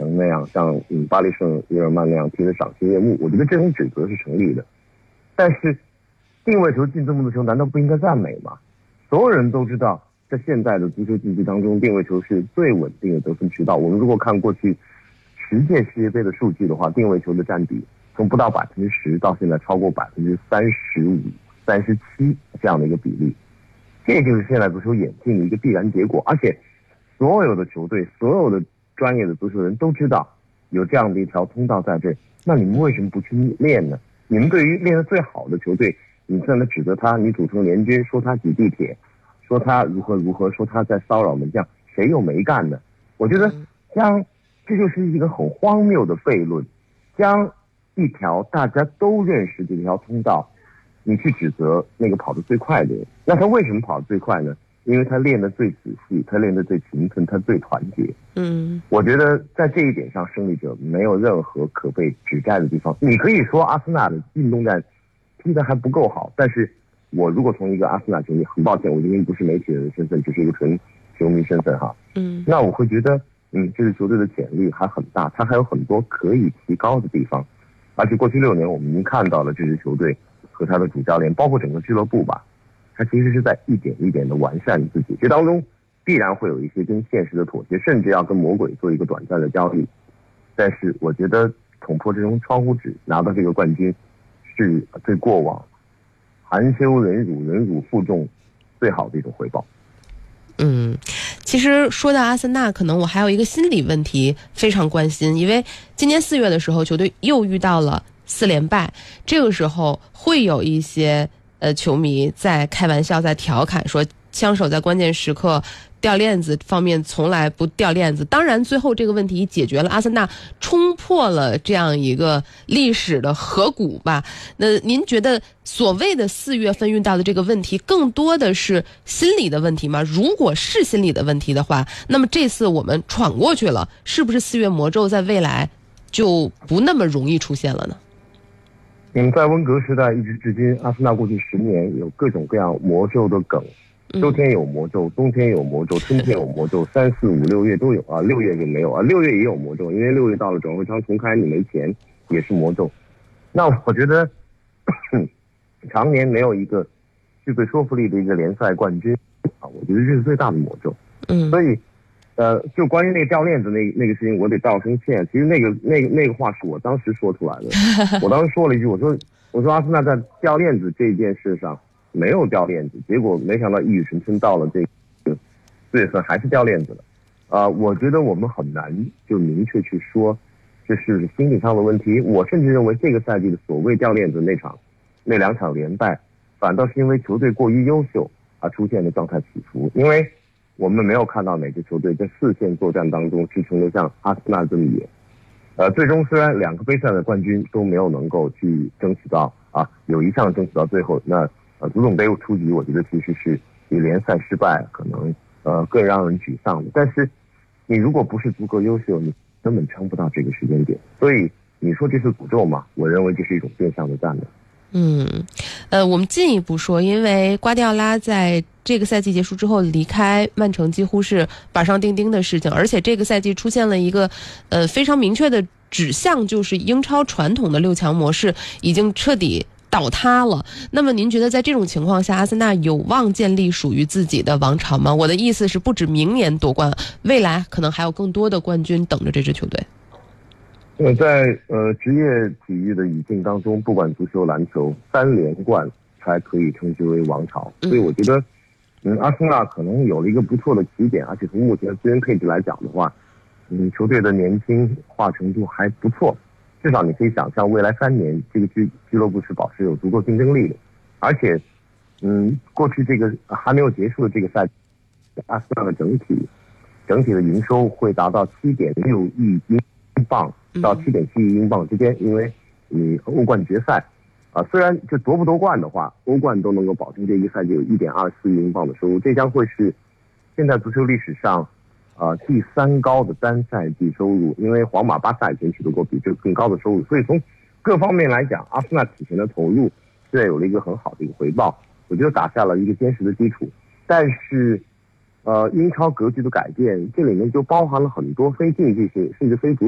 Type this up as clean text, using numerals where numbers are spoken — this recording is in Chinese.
成那样，像巴黎圣日耳曼那样踢得赏心悦目，我觉得这种指责是成立的。但是定位球进这么多球，难道不应该赞美吗？所有人都知道，在现在的足球竞技当中，定位球是最稳定的得分渠道。我们如果看过去10届世界杯的数据的话，定位球的占比从不到10%到现在超过35%、37%这样的一个比例，这就是现在足球演进的一个必然结果。而且所有的球队、所有的专业的足球人都知道有这样的一条通道在这，那你们为什么不去练呢？你们对于练得最好的球队，你在那指责他，你组成联军说他挤地铁，说他如何如何，说他在骚扰门将，谁又没干呢？我觉得这就是一个很荒谬的悖论，将一条大家都认识的一条通道，你去指责那个跑得最快的人。那他为什么跑得最快呢？因为他练得最仔细，他练得最勤奋，他最团结。我觉得在这一点上，胜利者没有任何可被指摘的地方。你可以说阿森纳的运动战踢得还不够好，但是我如果从一个阿森纳球迷，很抱歉，我今天不是媒体人的身份，只是一个纯球迷身份哈。那我会觉得这支球队的潜力还很大，它还有很多可以提高的地方。而且过去6年我们已经看到了这支球队和他的主教练，包括整个俱乐部吧，他其实是在一点一点的完善自己。这当中必然会有一些跟现实的妥协，甚至要跟魔鬼做一个短暂的交易。但是我觉得捅破这种窗户纸，拿到这个冠军，是对过往含羞忍辱负重最好的一种回报。 其实说到阿森纳，可能我还有一个心理问题非常关心，因为今年4月的时候，球队又遇到了4连败，这个时候会有一些球迷在开玩笑，在调侃说，枪手在关键时刻掉链子方面从来不掉链子。当然最后这个问题解决了，阿森纳冲破了这样一个历史的河谷吧。那您觉得所谓的4月份遇到的这个问题更多的是心理的问题吗？如果是心理的问题的话，那么这次我们闯过去了，是不是4月魔咒在未来就不那么容易出现了呢？ 在温格时代一直至今，阿森纳过去10年有各种各样魔咒的梗，秋天有魔咒，冬天有魔咒，春天有魔咒，3、4、5、6月都有啊，6月就没有啊，6月也有魔咒，因为6月到了转会窗重开，你没钱也是魔咒。那我觉得常年没有一个具备说服力的一个联赛冠军啊，我觉得这是最大的魔咒。所以就关于那个掉链子那个事情，我得道声歉。其实那个话是我当时说出来的，我当时说了一句，我说阿森纳在掉链子这件事上没有掉链子，结果没想到一语成谶，到了这个4月份还是掉链子了。我觉得我们很难就明确去说这是心理上的问题。我甚至认为这个赛季的所谓掉链子那2场连败，反倒是因为球队过于优秀而出现的状态起伏。因为我们没有看到哪支球队在4线作战当中支撑得像阿森纳这么野。最终虽然2个杯赛的冠军都没有能够去争取到有一项争取到最后，那足总杯出局，我觉得其实是比联赛失败可能更让人沮丧的。但是你如果不是足够优秀，你根本撑不到这个时间点。所以你说这是诅咒吗？我认为这是一种变相的赞美。 我们进一步说，因为瓜迪奥拉在这个赛季结束之后离开曼城几乎是板上钉钉的事情，而且这个赛季出现了一个非常明确的指向，就是英超传统的6强模式已经彻底倒塌了。那么您觉得在这种情况下，阿森纳有望建立属于自己的王朝吗？我的意思是不止明年夺冠，未来可能还有更多的冠军等着这支球队。 在职业体育的语境当中，不管足球、篮球，3连冠才可以称之为王朝。所以我觉得阿森纳可能有了一个不错的起点，而且从目前的资源配置来讲的话，球队的年轻化程度还不错，至少你可以想象未来3年这个俱乐部是保持有足够竞争力的。而且过去这个还没有结束的这个赛季，阿森纳的整体的营收会达到7.6亿英镑到7.7亿英镑之间。因为你欧冠决赛虽然就夺不夺冠的话，欧冠都能够保证这一个赛季有1.24亿英镑的收入，这将会是现在足球历史上第3高的单赛季收入。因为皇马、巴萨已经取得过比这更高的收入，所以从各方面来讲，阿森纳此前的投入现在有了一个很好的一个回报，我觉得打下了一个坚实的基础。但是英超格局的改变，这里面就包含了很多非竞技性甚至非足